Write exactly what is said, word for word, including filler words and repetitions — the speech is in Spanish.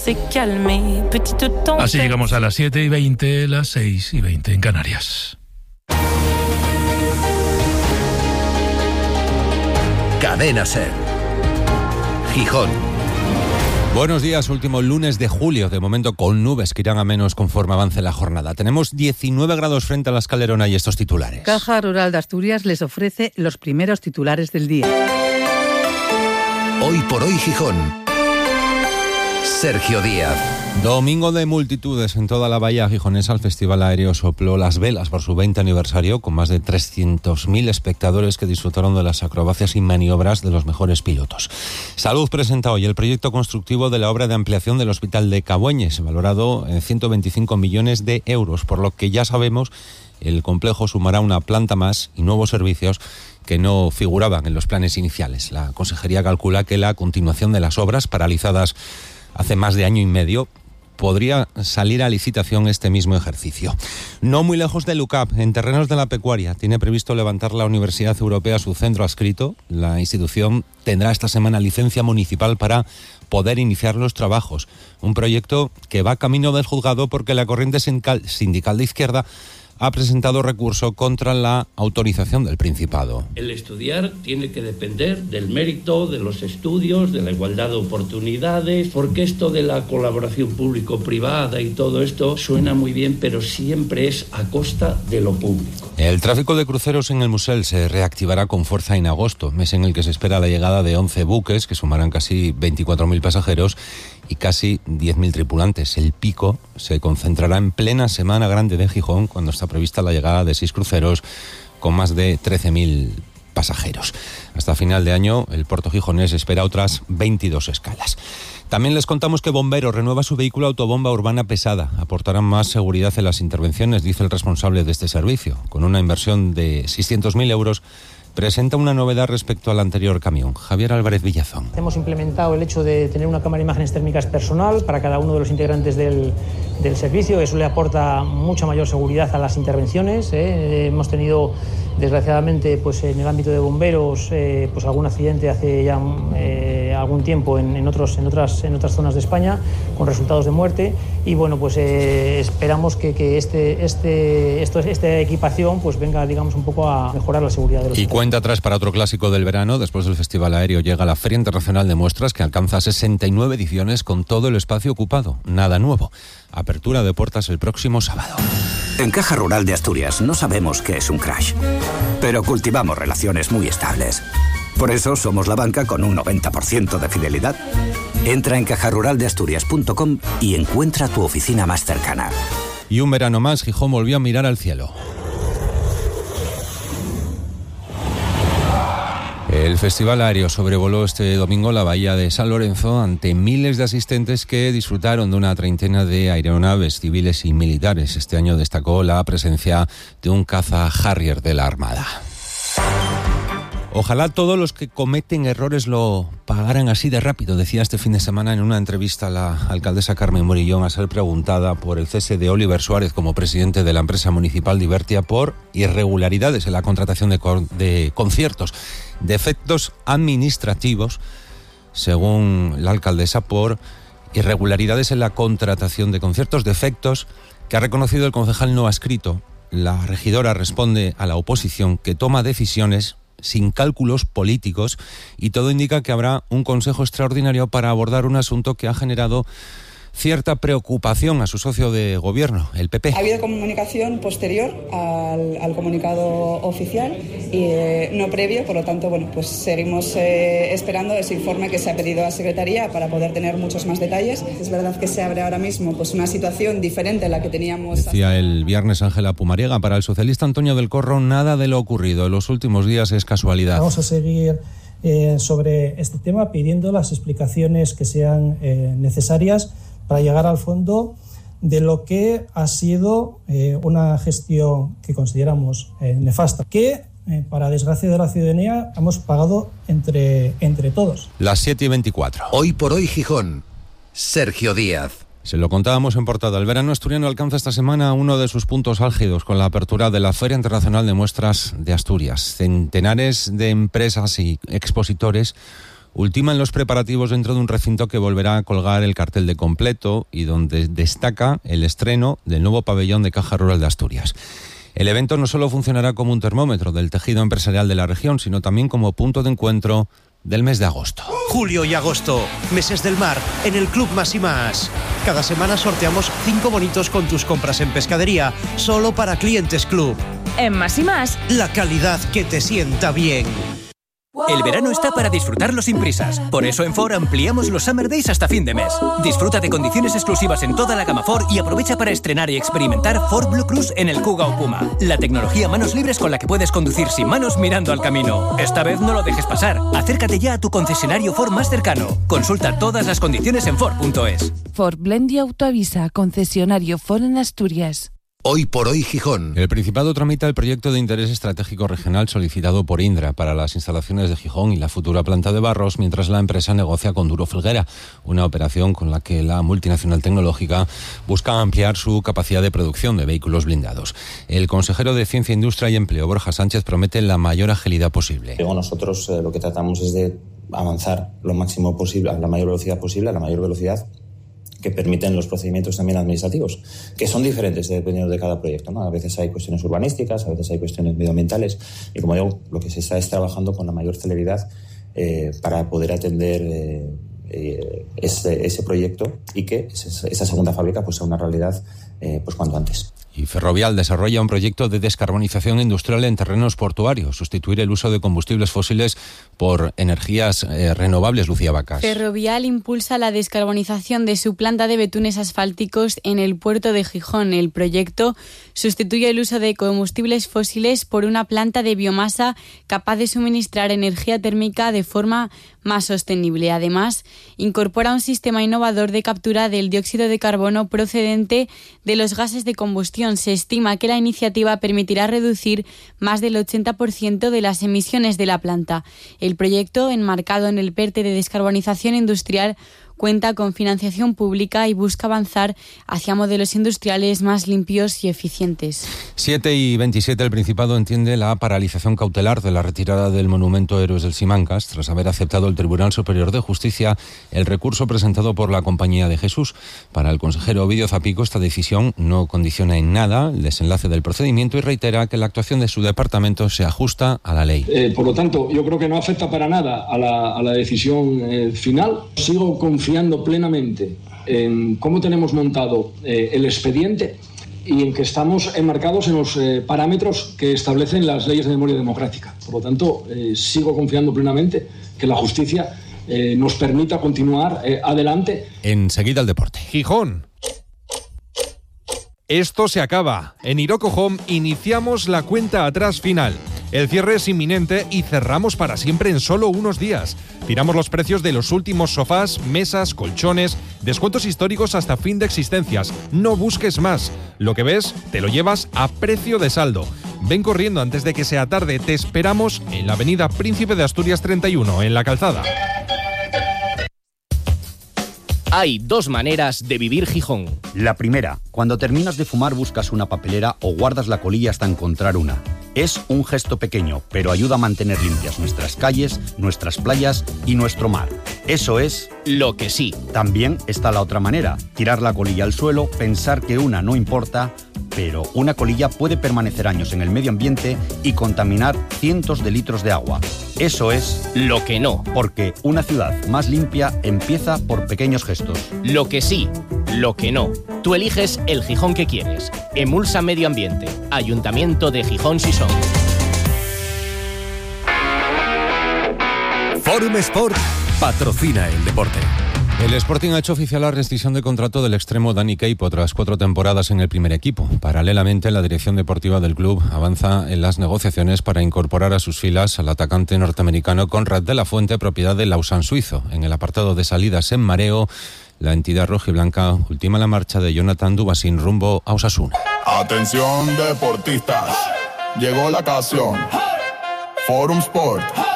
s'est calmé. Petite tempête. Así llegamos a las siete y veinte, las seis y veinte en Canarias. Cadena SER. Gijón. Buenos días, último lunes de julio, de momento con nubes que irán a menos conforme avance la jornada. Tenemos diecinueve grados frente a la Escalerona y estos titulares. Caja Rural de Asturias les ofrece los primeros titulares del día. Hoy por hoy Gijón. Sergio Díaz. Domingo de multitudes en toda la bahía gijonesa. El Festival Aéreo sopló las velas por su veinte aniversario, con más de trescientos mil espectadores que disfrutaron de las acrobacias y maniobras de los mejores pilotos. Salud presenta hoy el proyecto constructivo de la obra de ampliación del Hospital de Cabueñes, valorado en ciento veinticinco millones de euros, por lo que ya sabemos el complejo sumará una planta más y nuevos servicios que no figuraban en los planes iniciales. La consejería calcula que la continuación de las obras paralizadas hace más de año y medio podría salir a licitación este mismo ejercicio. No muy lejos de Lucap, en terrenos de la pecuaria, tiene previsto levantar la Universidad Europea su centro adscrito. La institución tendrá esta semana licencia municipal para poder iniciar los trabajos. Un proyecto que va camino del juzgado porque la corriente sindical de izquierda ha presentado recurso contra la autorización del Principado. El estudiar tiene que depender del mérito, de los estudios, de la igualdad de oportunidades, porque esto de la colaboración público-privada y todo esto suena muy bien, pero siempre es a costa de lo público. El tráfico de cruceros en el Musel se reactivará con fuerza en agosto, mes en el que se espera la llegada de once buques, que sumarán casi veinticuatro mil pasajeros y casi diez mil tripulantes. El pico se concentrará en plena Semana Grande de Gijón, cuando está prevista la llegada de seis cruceros con más de trece mil pasajeros. Hasta final de año, el puerto gijonés espera otras veintidós escalas. También les contamos que Bomberos renueva su vehículo autobomba urbana pesada. Aportarán más seguridad en las intervenciones, dice el responsable de este servicio. Con una inversión de seiscientos mil euros, presenta una novedad respecto al anterior camión. Javier Álvarez Villazón. Hemos implementado el hecho de tener una cámara de imágenes térmicas personal para cada uno de los integrantes del, del servicio. Eso le aporta mucha mayor seguridad a las intervenciones. ¿eh? Hemos tenido, desgraciadamente, pues en el ámbito de bomberos, eh, pues algún accidente hace ya eh, algún tiempo en, en, otros, en, otras, en otras zonas de España, con resultados de muerte. Y bueno, pues eh, esperamos que, que este, este, esto, esta equipación pues venga, digamos, un poco a mejorar la seguridad de los. Y cuenta atrás para otro clásico del verano. Después del Festival Aéreo llega la Feria Internacional de Muestras, que alcanza sesenta y nueve ediciones con todo el espacio ocupado. Nada nuevo. Apertura de puertas el próximo sábado. En Caja Rural de Asturias no sabemos qué es un crash, pero cultivamos relaciones muy estables. Por eso somos la banca con un noventa por ciento de fidelidad. Entra en caja rural de asturias punto com y encuentra tu oficina más cercana. Y un verano más, Gijón volvió a mirar al cielo. El Festival Aéreo sobrevoló este domingo la bahía de San Lorenzo ante miles de asistentes que disfrutaron de una treintena de aeronaves civiles y militares. Este año destacó la presencia de un caza Harrier de la Armada. Ojalá todos los que cometen errores lo pagaran así de rápido, decía este fin de semana en una entrevista la alcaldesa Carmen Morillón, a ser preguntada por el cese de Oliver Suárez como presidente de la empresa municipal Divertia por irregularidades en la contratación de, con- de conciertos, defectos administrativos, según la alcaldesa, por irregularidades en la contratación de conciertos, defectos que ha reconocido el concejal no adscrito. La regidora responde a la oposición que toma decisiones sin cálculos políticos y todo indica que habrá un consejo extraordinario para abordar un asunto que ha generado cierta preocupación a su socio de gobierno, el P P. Ha habido comunicación posterior al, al comunicado oficial y eh, no previo, por lo tanto, bueno, pues seguimos eh, esperando ese informe que se ha pedido a Secretaría para poder tener muchos más detalles. Es verdad que se abre ahora mismo pues una situación diferente a la que teníamos. Decía el viernes Ángela Pumariega. Para el socialista Antonio del Corro, nada de lo ocurrido en los últimos días es casualidad. Vamos a seguir eh, sobre este tema pidiendo las explicaciones que sean eh, necesarias para llegar al fondo de lo que ha sido eh, una gestión que consideramos eh, nefasta, que eh, para desgracia de la ciudadanía hemos pagado entre, entre todos. Las siete y veinticuatro. Hoy por hoy Gijón. Sergio Díaz. Se lo contábamos en portada. El verano asturiano alcanza esta semana uno de sus puntos álgidos con la apertura de la Feria Internacional de Muestras de Asturias. Centenares de empresas y expositores ultiman los preparativos dentro de un recinto que volverá a colgar el cartel de completo y donde destaca el estreno del nuevo pabellón de Caja Rural de Asturias. El evento no solo funcionará como un termómetro del tejido empresarial de la región, sino también como punto de encuentro del mes de agosto. Julio y agosto, meses del mar, en el Club Más y Más. Cada semana sorteamos cinco bonitos con tus compras en pescadería, solo para clientes Club. En Más y Más, la calidad que te sienta bien. El verano está para disfrutarlo sin prisas. Por eso en Ford ampliamos los Summer Days hasta fin de mes. Disfruta de condiciones exclusivas en toda la gama Ford y aprovecha para estrenar y experimentar Ford Blue Cruise en el Kuga o Puma. La tecnología manos libres con la que puedes conducir sin manos mirando al camino. Esta vez no lo dejes pasar. Acércate ya a tu concesionario Ford más cercano. Consulta todas las condiciones en Ford punto es. Ford Blend y Autoavisa, concesionario Ford en Asturias. Hoy por hoy Gijón. El Principado tramita el proyecto de interés estratégico regional solicitado por Indra para las instalaciones de Gijón y la futura planta de Barros, mientras la empresa negocia con Duro Felguera, una operación con la que la multinacional tecnológica busca ampliar su capacidad de producción de vehículos blindados. El consejero de Ciencia, Industria y Empleo, Borja Sánchez, promete la mayor agilidad posible. Luego nosotros eh, lo que tratamos es de avanzar lo máximo posible, a la mayor velocidad posible, a la mayor velocidad que permiten los procedimientos también administrativos, que son diferentes dependiendo de cada proyecto, ¿no? A veces hay cuestiones urbanísticas, a veces hay cuestiones medioambientales, y como digo, lo que se está es trabajando con la mayor celeridad eh, para poder atender eh, eh, ese, ese proyecto y que esa, esa segunda fábrica pues sea una realidad eh, pues cuanto antes. Y Ferrovial desarrolla un proyecto de descarbonización industrial en terrenos portuarios, sustituir el uso de combustibles fósiles por energías eh, renovables. Lucía Vacas. Ferrovial impulsa la descarbonización de su planta de betunes asfálticos en el puerto de Gijón. El proyecto sustituye el uso de combustibles fósiles por una planta de biomasa capaz de suministrar energía térmica de forma más sostenible. Además, incorpora un sistema innovador de captura del dióxido de carbono procedente de los gases de combustión. Se estima que la iniciativa permitirá reducir más del ochenta por ciento de las emisiones de la planta. El proyecto, enmarcado en el PERTE de descarbonización industrial, cuenta con financiación pública y busca avanzar hacia modelos industriales más limpios y eficientes. siete y veintisiete, el Principado entiende la paralización cautelar de la retirada del monumento Héroes del Simancas, tras haber aceptado el Tribunal Superior de Justicia el recurso presentado por la Compañía de Jesús. Para el consejero Ovidio Zapico, esta decisión no condiciona en nada el desenlace del procedimiento y reitera que la actuación de su departamento se ajusta a la ley. Eh, por lo tanto, yo creo que no afecta para nada a la, a la decisión eh, final. Sigo confiando plenamente en cómo tenemos montado eh, el expediente y en que estamos enmarcados en los eh, parámetros que establecen las leyes de memoria democrática. Por lo tanto, eh, sigo confiando plenamente que la justicia eh, nos permita continuar eh, adelante. Enseguida el deporte. Gijón. Esto se acaba. En Iroco Home iniciamos la cuenta atrás final. El cierre es inminente y cerramos para siempre en solo unos días. Tiramos los precios de los últimos sofás, mesas, colchones, descuentos históricos hasta fin de existencias. No busques más. Lo que ves, te lo llevas a precio de saldo. Ven corriendo antes de que sea tarde. Te esperamos en la avenida Príncipe de Asturias treinta y uno, en La Calzada. Hay dos maneras de vivir Gijón. La primera, cuando terminas de fumar buscas una papelera o guardas la colilla hasta encontrar una. Es un gesto pequeño, pero ayuda a mantener limpias nuestras calles, nuestras playas y nuestro mar. Eso es lo que sí. También está la otra manera, tirar la colilla al suelo, pensar que una no importa, pero una colilla puede permanecer años en el medio ambiente y contaminar cientos de litros de agua. Eso es lo que no. Porque una ciudad más limpia empieza por pequeños gestos. Lo que sí, lo que no. Tú eliges el Gijón que quieres. Emulsa Medio Ambiente. Ayuntamiento de Gijón Sison. Forum Sport patrocina el deporte. El Sporting ha hecho oficial la rescisión de contrato del extremo Dani Queipo tras cuatro temporadas en el primer equipo. Paralelamente, la dirección deportiva del club avanza en las negociaciones para incorporar a sus filas al atacante norteamericano Conrad de la Fuente, propiedad del Lausanne suizo. En el apartado de salidas en mareo, la entidad rojiblanca ultima la marcha de Jonathan Dubasín rumbo a Osasuna. Atención deportistas, llegó la ocasión. Forum Sport